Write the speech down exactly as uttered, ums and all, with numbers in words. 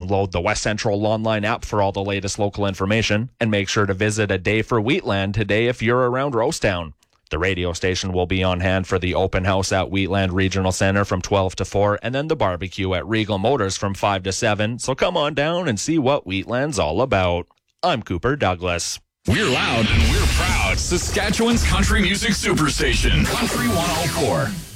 Download the West Central online app for all the latest local information, and make sure to visit A Day for Wheatland today if you're around Rosetown. The radio station will be on hand for the open house at Wheatland Regional Center from twelve to four, and then the barbecue at Regal Motors from five to seven. So come on down and see what Wheatland's all about. I'm Cooper Douglas. We're loud and we're proud. Saskatchewan's country music superstation. Country one oh four.